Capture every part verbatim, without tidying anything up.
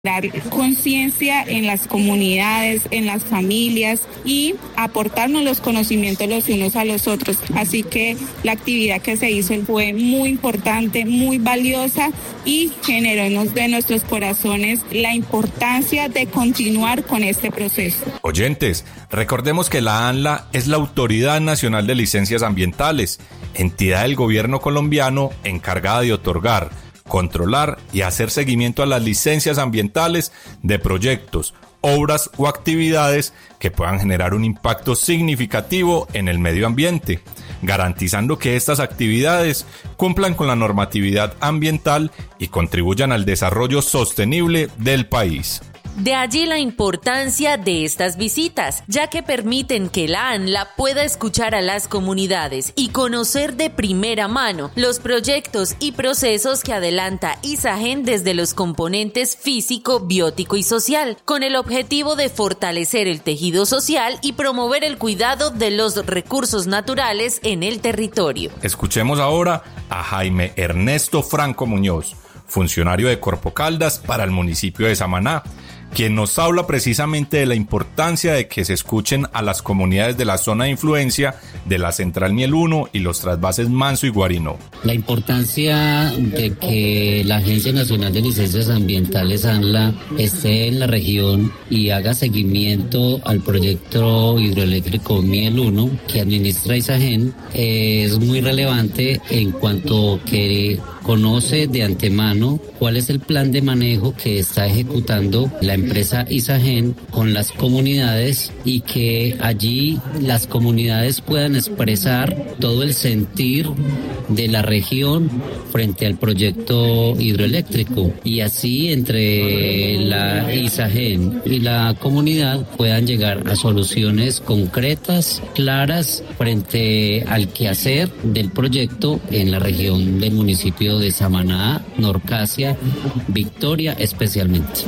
dar conciencia en las comunidades, en las familias y aportarnos los conocimientos los unos a los otros. Así que la actividad que se hizo fue muy importante, muy valiosa y generó de nuestros corazones la importancia de continuar con este proceso. Oyentes, recordemos que la ANLA es la Autoridad Nacional de Licencias Ambientales, entidad del gobierno colombiano encargada de otorgar, controlar y hacer seguimiento a las licencias ambientales de proyectos, obras o actividades que puedan generar un impacto significativo en el medio ambiente, garantizando que estas actividades cumplan con la normatividad ambiental y contribuyan al desarrollo sostenible del país. De allí la importancia de estas visitas, ya que permiten que la ANLA pueda escuchar a las comunidades y conocer de primera mano los proyectos y procesos que adelanta ISAGEN desde los componentes físico, biótico y social, con el objetivo de fortalecer el tejido social y promover el cuidado de los recursos naturales en el territorio. Escuchemos ahora a Jaime Ernesto Franco Muñoz, funcionario de Corpo Caldas para el municipio de Samaná, quien nos habla precisamente de la importancia de que se escuchen a las comunidades de la zona de influencia de la Central Miel uno y los trasvases Manso y Guarinó. La importancia de que la Agencia Nacional de Licencias Ambientales ANLA esté en la región y haga seguimiento al proyecto hidroeléctrico Miel uno que administra ISAGEN es muy relevante en cuanto que conoce de antemano cuál es el plan de manejo que está ejecutando la empresa ISAGEN con las comunidades y que allí las comunidades puedan expresar todo el sentir de la región frente al proyecto hidroeléctrico y así entre la ISAGEN y la comunidad puedan llegar a soluciones concretas, claras frente al quehacer del proyecto en la región del municipio de Samaná, Norcasia, Victoria especialmente.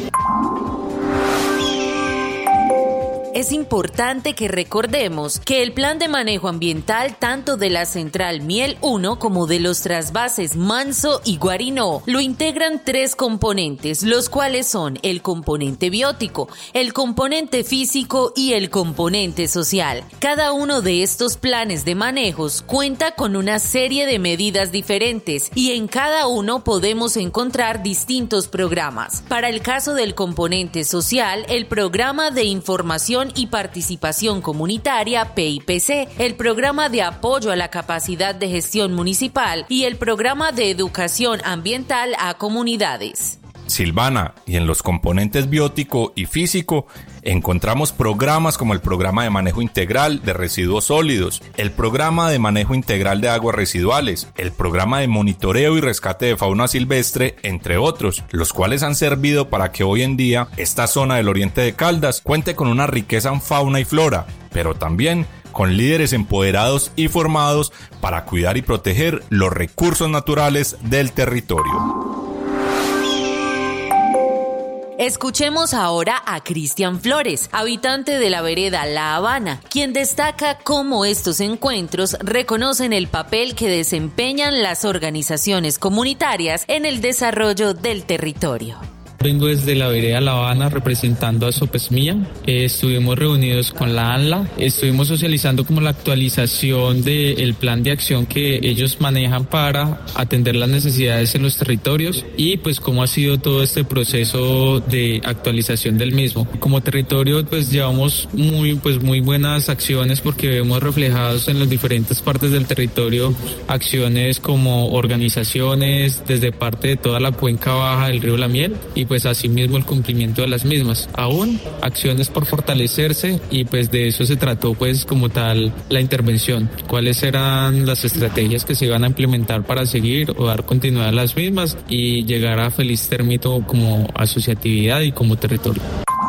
Es importante que recordemos que el plan de manejo ambiental tanto de la Central Miel uno como de los trasvases Manso y Guarinó lo integran tres componentes, los cuales son el componente biótico, el componente físico y el componente social. Cada uno de estos planes de manejos cuenta con una serie de medidas diferentes y en cada uno podemos encontrar distintos programas. Para el caso del componente social, el programa de información y participación comunitaria P I P C, el programa de apoyo a la capacidad de gestión municipal y el programa de educación ambiental a comunidades. Silvana, y en los componentes biótico y físico encontramos programas como el Programa de Manejo Integral de Residuos Sólidos, el Programa de Manejo Integral de Aguas Residuales, el Programa de Monitoreo y Rescate de Fauna Silvestre, entre otros, los cuales han servido para que hoy en día esta zona del oriente de Caldas cuente con una riqueza en fauna y flora, pero también con líderes empoderados y formados para cuidar y proteger los recursos naturales del territorio. Escuchemos ahora a Cristian Flores, habitante de la vereda La Habana, quien destaca cómo estos encuentros reconocen el papel que desempeñan las organizaciones comunitarias en el desarrollo del territorio. Vengo desde la vereda La Habana representando a Sopesmía. Eh, estuvimos reunidos con la ANLA, estuvimos socializando como la actualización del plan de acción que ellos manejan para atender las necesidades en los territorios y pues cómo ha sido todo este proceso de actualización del mismo. Como territorio pues llevamos muy pues muy buenas acciones porque vemos reflejados en las diferentes partes del territorio acciones como organizaciones desde parte de toda la cuenca baja del río La Miel y pues asimismo el cumplimiento de las mismas. Aún acciones por fortalecerse y pues de eso se trató pues como tal la intervención. ¿Cuáles eran las estrategias que se iban a implementar para seguir o dar continuidad a las mismas y llegar a feliz término como asociatividad y como territorio?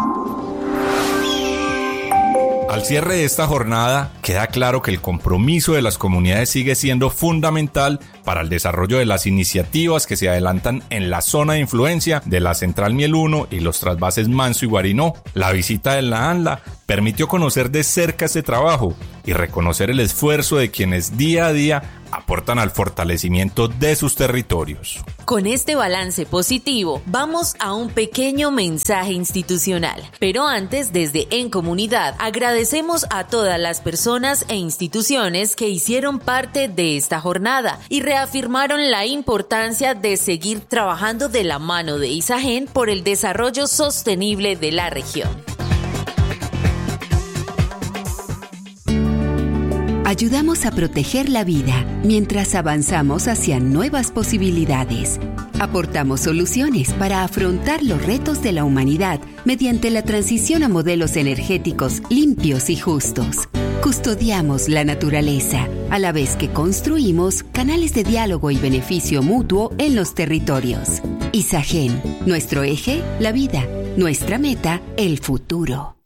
Al cierre de esta jornada, queda claro que el compromiso de las comunidades sigue siendo fundamental para el desarrollo de las iniciativas que se adelantan en la zona de influencia de la Central Miel uno y los trasvases Manso y Guarinó. La visita de la ANLA permitió conocer de cerca este trabajo y reconocer el esfuerzo de quienes día a día aportan al fortalecimiento de sus territorios. Con este balance positivo, vamos a un pequeño mensaje institucional. Pero antes, desde En Comunidad, agradecemos a todas las personas e instituciones que hicieron parte de esta jornada y reafirmaron la importancia de seguir trabajando de la mano de ISAGEN por el desarrollo sostenible de la región. Ayudamos a proteger la vida mientras avanzamos hacia nuevas posibilidades. Aportamos soluciones para afrontar los retos de la humanidad mediante la transición a modelos energéticos limpios y justos. Custodiamos la naturaleza, a la vez que construimos canales de diálogo y beneficio mutuo en los territorios. ISAGEN, nuestro eje, la vida, nuestra meta, el futuro.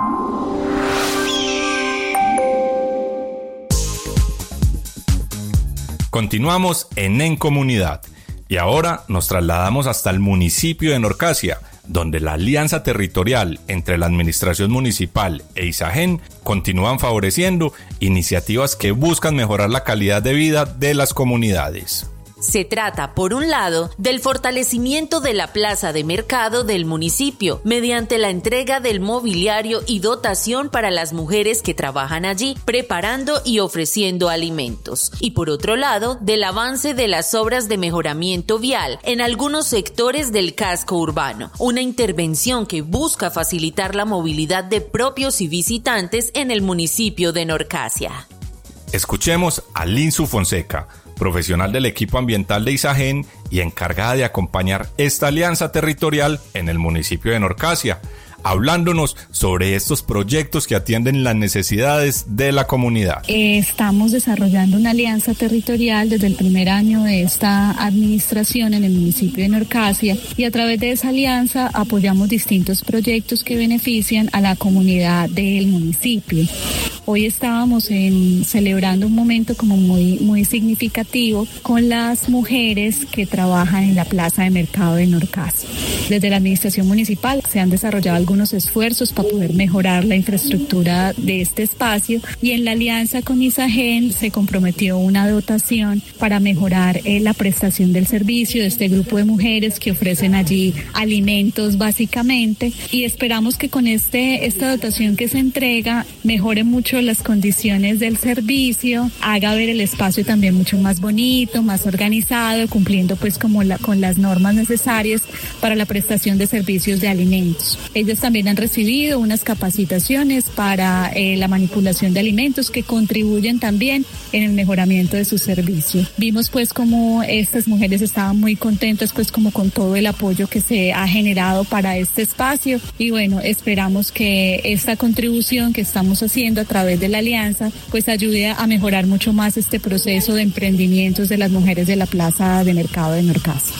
Continuamos en En Comunidad y ahora nos trasladamos hasta el municipio de Norcasia, donde la alianza territorial entre la administración municipal e ISAGEN continúan favoreciendo iniciativas que buscan mejorar la calidad de vida de las comunidades. Se trata, por un lado, del fortalecimiento de la plaza de mercado del municipio, mediante la entrega del mobiliario y dotación para las mujeres que trabajan allí, preparando y ofreciendo alimentos. Y por otro lado, del avance de las obras de mejoramiento vial en algunos sectores del casco urbano, una intervención que busca facilitar la movilidad de propios y visitantes en el municipio de Norcasia. Escuchemos a Linsu Fonseca, profesional del equipo ambiental de ISAGEN y encargada de acompañar esta alianza territorial en el municipio de Norcasia, hablándonos sobre estos proyectos que atienden las necesidades de la comunidad. Eh, estamos desarrollando una alianza territorial desde el primer año de esta administración en el municipio de Norcasia y a través de esa alianza apoyamos distintos proyectos que benefician a la comunidad del municipio. Hoy estábamos en, celebrando un momento como muy, muy significativo con las mujeres que trabajan en la plaza de mercado de Norcasia. Desde la administración municipal se han desarrollado algunos esfuerzos para poder mejorar la infraestructura de este espacio y en la alianza con ISAGEN se comprometió una dotación para mejorar eh, la prestación del servicio de este grupo de mujeres que ofrecen allí alimentos básicamente y esperamos que con este esta dotación que se entrega mejore mucho las condiciones del servicio, haga ver el espacio también mucho más bonito, más organizado, cumpliendo pues como la, con las normas necesarias para la prestación de servicios de alimentos. Ellos también han recibido unas capacitaciones para eh, la manipulación de alimentos que contribuyen también en el mejoramiento de su servicio. Vimos pues como estas mujeres estaban muy contentas pues como con todo el apoyo que se ha generado para este espacio y bueno, esperamos que esta contribución que estamos haciendo a través de la alianza pues ayude a mejorar mucho más este proceso de emprendimientos de las mujeres de la plaza de mercado de Norcasia.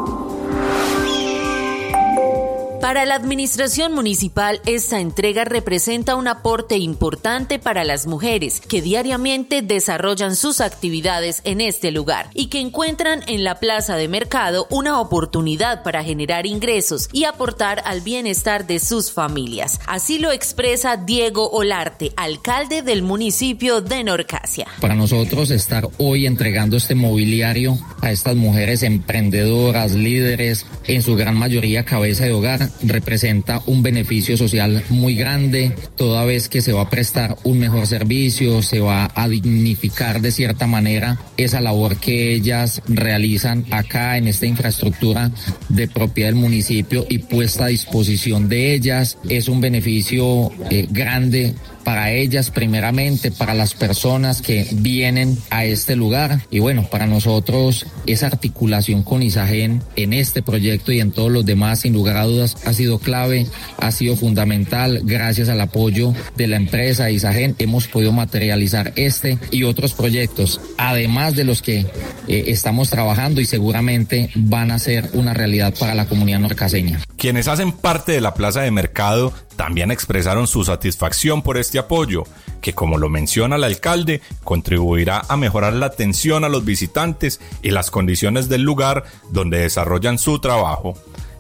Para la administración municipal, esta entrega representa un aporte importante para las mujeres que diariamente desarrollan sus actividades en este lugar y que encuentran en la plaza de mercado una oportunidad para generar ingresos y aportar al bienestar de sus familias. Así lo expresa Diego Olarte, alcalde del municipio de Norcasia. Para nosotros estar hoy entregando este mobiliario a estas mujeres emprendedoras, líderes, en su gran mayoría cabeza de hogar, representa un beneficio social muy grande, toda vez que se va a prestar un mejor servicio, se va a dignificar de cierta manera esa labor que ellas realizan acá en esta infraestructura de propiedad del municipio y puesta a disposición de ellas. Es un beneficio eh, grande para ellas primeramente, para las personas que vienen a este lugar y bueno, para nosotros esa articulación con ISAGEN en este proyecto y en todos los demás sin lugar a dudas ha sido clave, ha sido fundamental. Gracias al apoyo de la empresa ISAGEN hemos podido materializar este y otros proyectos, además de los que eh, estamos trabajando y seguramente van a ser una realidad para la comunidad norcaseña. Quienes hacen parte de la plaza de mercado también expresaron su satisfacción por este apoyo, que como lo menciona el alcalde, contribuirá a mejorar la atención a los visitantes y las condiciones del lugar donde desarrollan su trabajo.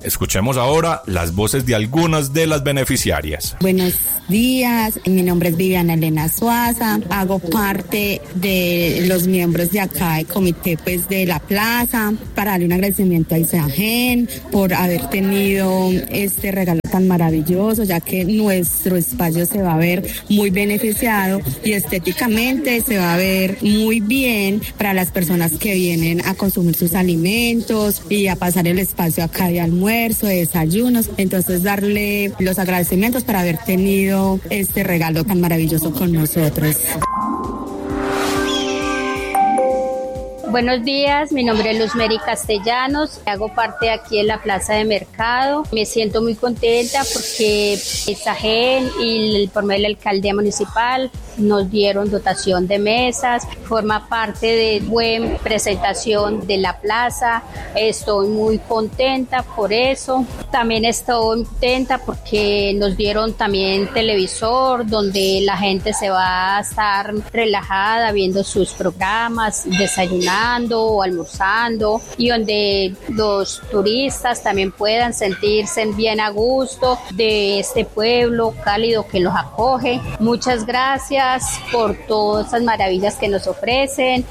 Escuchemos ahora las voces de algunas de las beneficiarias. Buenos días, mi nombre es Viviana Elena Suaza, hago parte de los miembros de acá del comité pues de la plaza, para darle un agradecimiento a Isagen por haber tenido este regalo tan maravilloso, ya que nuestro espacio se va a ver muy beneficiado y estéticamente se va a ver muy bien para las personas que vienen a consumir sus alimentos y a pasar el espacio acá de almuerzo, de desayunos. Entonces darle los agradecimientos por haber tenido este regalo tan maravilloso con nosotros. Buenos días, mi nombre es Luz Mary Castellanos, hago parte aquí en la Plaza de Mercado. Me siento muy contenta porque Isagen y por medio de la alcaldía municipal nos dieron dotación de mesas, forma parte de buena presentación de la plaza. Estoy muy contenta por eso. También estoy contenta porque nos dieron también televisor donde la gente se va a estar relajada viendo sus programas, desayunando o almorzando, y donde los turistas también puedan sentirse bien a gusto de este pueblo cálido que los acoge. Muchas gracias por todas esas maravillas que nos ofrecen.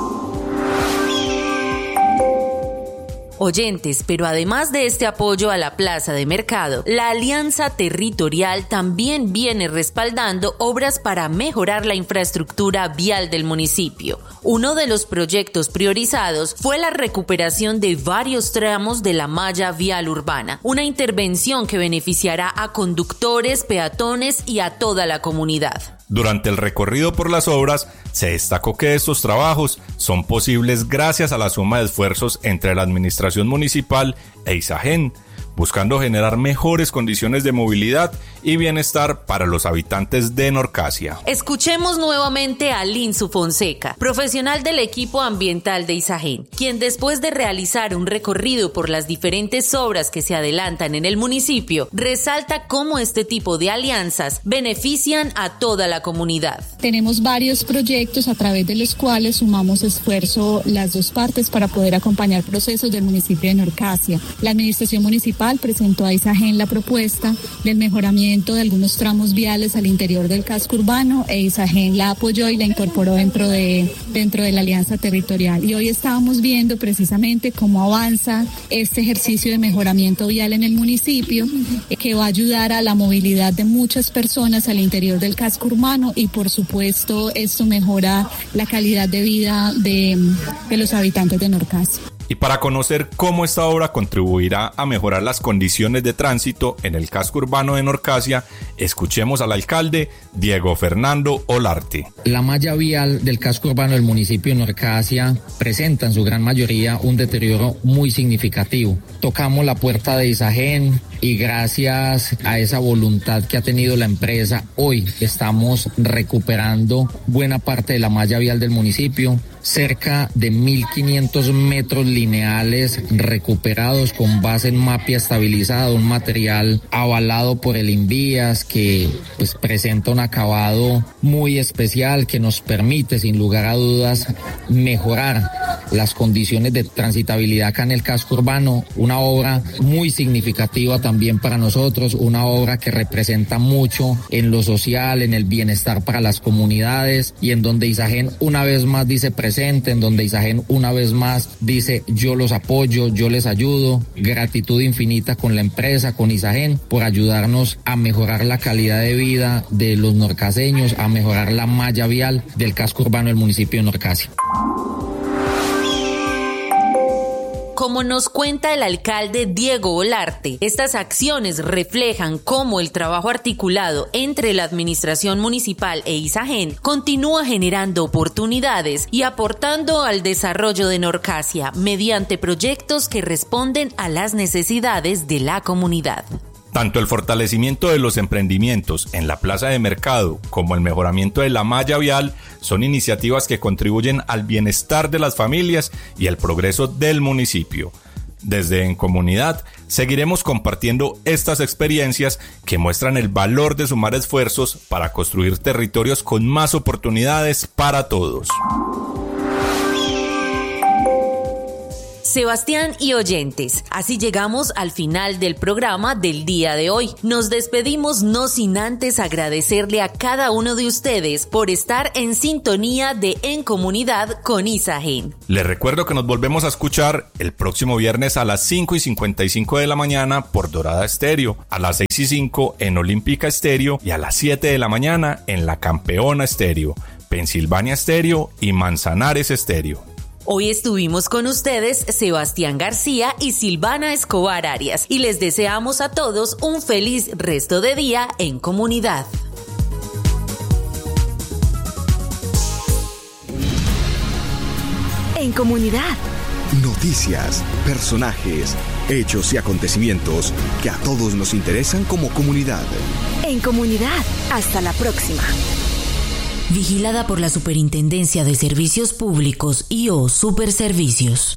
Oyentes, pero además de este apoyo a la plaza de mercado, la Alianza Territorial también viene respaldando obras para mejorar la infraestructura vial del municipio. Uno de los proyectos priorizados fue la recuperación de varios tramos de la malla vial urbana, una intervención que beneficiará a conductores, peatones y a toda la comunidad. Durante el recorrido por las obras, se destacó que estos trabajos son posibles gracias a la suma de esfuerzos entre la administración municipal e Isagen, buscando generar mejores condiciones de movilidad y bienestar para los habitantes de Norcasia. Escuchemos nuevamente a Linsu Fonseca, profesional del equipo ambiental de Isagen, quien después de realizar un recorrido por las diferentes obras que se adelantan en el municipio, resalta cómo este tipo de alianzas benefician a toda la comunidad. Tenemos varios proyectos a través de los cuales sumamos esfuerzo las dos partes para poder acompañar procesos del municipio de Norcasia. La administración municipal presentó a Isagen la propuesta del mejoramiento de algunos tramos viales al interior del casco urbano e Isagen la apoyó y la incorporó dentro de, dentro de la alianza territorial. Y hoy estábamos viendo precisamente cómo avanza este ejercicio de mejoramiento vial en el municipio, que va a ayudar a la movilidad de muchas personas al interior del casco urbano y por supuesto esto mejora la calidad de vida de, de los habitantes de Norcasia. Y para conocer cómo esta obra contribuirá a mejorar las condiciones de tránsito en el casco urbano de Norcasia, escuchemos al alcalde Diego Fernando Olarte. La malla vial del casco urbano del municipio de Norcasia presenta en su gran mayoría un deterioro muy significativo. Tocamos la puerta de Isagen y gracias a esa voluntad que ha tenido la empresa, hoy estamos recuperando buena parte de la malla vial del municipio. Cerca de mil quinientos metros lineales recuperados con base en mapia estabilizada, un material avalado por el INVIAS que pues presenta un acabado muy especial que nos permite sin lugar a dudas mejorar las condiciones de transitabilidad acá en el casco urbano. Una obra muy significativa también para nosotros, una obra que representa mucho en lo social, en el bienestar para las comunidades y en donde Isagen una vez más dice presente, en donde Isagen una vez más dice yo los apoyo, yo les ayudo. Gratitud infinita con la empresa, con Isagen, por ayudarnos a mejorar la calidad de vida de los norcaseños, a mejorar la malla vial del casco urbano del municipio de Norcasia. Como nos cuenta el alcalde Diego Olarte, estas acciones reflejan cómo el trabajo articulado entre la administración municipal e Isagen continúa generando oportunidades y aportando al desarrollo de Norcasia mediante proyectos que responden a las necesidades de la comunidad. Tanto el fortalecimiento de los emprendimientos en la plaza de mercado como el mejoramiento de la malla vial son iniciativas que contribuyen al bienestar de las familias y el progreso del municipio. Desde En Comunidad seguiremos compartiendo estas experiencias que muestran el valor de sumar esfuerzos para construir territorios con más oportunidades para todos. Sebastián y oyentes, así llegamos al final del programa del día de hoy. Nos despedimos no sin antes agradecerle a cada uno de ustedes por estar en sintonía de En Comunidad con Isagen. Les recuerdo que nos volvemos a escuchar el próximo viernes a las cinco y cincuenta y cinco de la mañana por Dorada Estéreo, a las seis y cinco en Olímpica Estéreo y a las siete de la mañana en La Campeona Estéreo, Pensilvania Estéreo y Manzanares Estéreo. Hoy estuvimos con ustedes Sebastián García y Silvana Escobar Arias y les deseamos a todos un feliz resto de día en comunidad. En comunidad. Noticias, personajes, hechos y acontecimientos que a todos nos interesan como comunidad. En comunidad. Hasta la próxima. Vigilada por la Superintendencia de Servicios Públicos y o Superservicios.